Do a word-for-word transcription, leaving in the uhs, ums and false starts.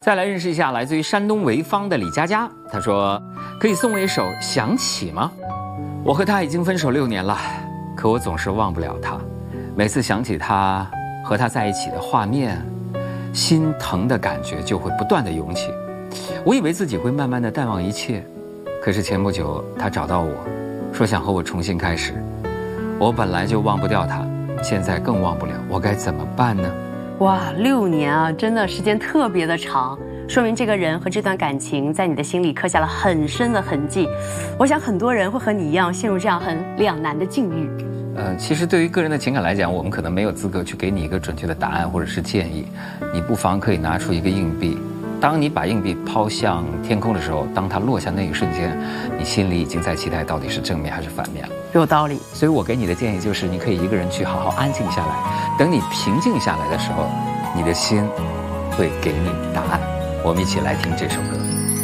再来认识一下来自于山东潍坊的李佳佳，她说：“可以送我一首《想起》吗？我和他已经分手六年了，可我总是忘不了他。每次想起他和他在一起的画面，心疼的感觉就会不断的涌起。我以为自己会慢慢的淡忘一切，可是前不久他找到我，说想和我重新开始。我本来就忘不掉他，现在更忘不了，我该怎么办呢？” 哇，六年啊，真的时间特别的长，说明这个人和这段感情在你的心里刻下了很深的痕迹。我想很多人会和你一样陷入这样很两难的境遇。 呃，其实对于个人的情感来讲，我们可能没有资格去给你一个准确的答案或者是建议。你不妨可以拿出一个硬币，当你把硬币抛向天空的时候，当它落下那一瞬间，你心里已经在期待到底是正面还是反面了。 有道理。 所以我给你的建议就是，你可以一个人去好好安静下来，等你平静下来的时候，你的心会给你答案。我们一起来听这首歌。